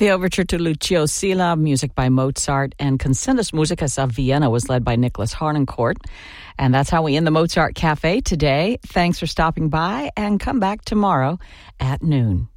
The overture to Lucio Silla, music by Mozart, and Concertos Musicas of Vienna was led by Nicholas Harnoncourt. And that's how we end the Mozart Cafe today. Thanks for stopping by, and come back tomorrow at noon.